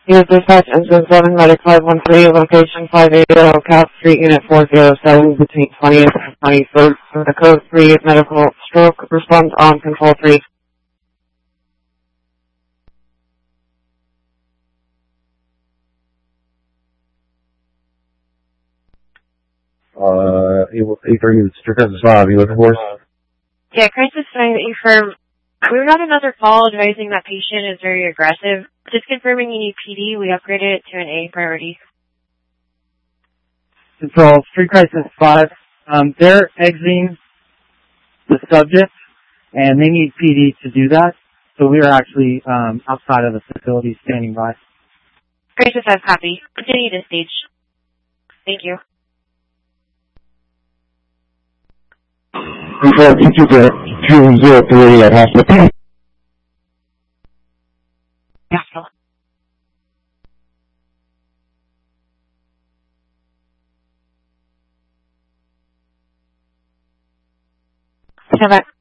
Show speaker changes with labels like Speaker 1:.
Speaker 1: Here's dispatch engine 7, medic 513, location 580, Cap Street, Unit 407, between 20th and 21st, with the code 3, medical stroke, response on control 3.
Speaker 2: A30, Strickland Bob, you looking for us?
Speaker 3: Yeah, crisis sign that you firm. We got another call advising that patient is very aggressive. Just confirming you need PD, we upgraded it to an A priority.
Speaker 4: Control, Street Crisis 5. They're exiting the subject, and they need PD to do that. So we are actually outside of the facility standing by.
Speaker 3: Crisis 5 copy. Continue to stage. Thank you.
Speaker 2: Control, 203 at hospital.
Speaker 3: Hospital. Stand by.